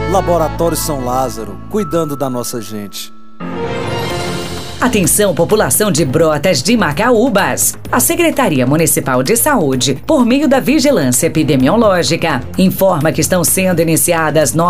Laboratório São Lázaro, cuidando da nossa gente. Atenção, população de Brotas de Macaúbas. A Secretaria Municipal de Saúde, por meio da Vigilância Epidemiológica, informa que estão sendo iniciadas